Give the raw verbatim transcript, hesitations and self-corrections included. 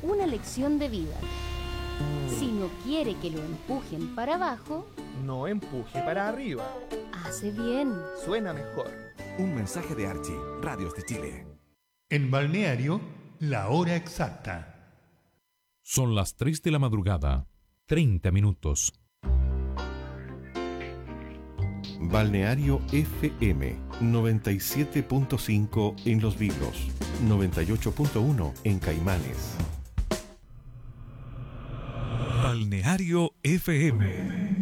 una lección de vida. Si no quiere que lo empujen para abajo, no empuje para arriba. Hace bien. Suena mejor. Un mensaje de Archie, Radios de Chile. En Balneario, la hora exacta. Son las tres de la madrugada, treinta minutos. Balneario F M noventa y siete punto cinco en Los Vilos, noventa y ocho punto uno en Caimanes. Balneario F M.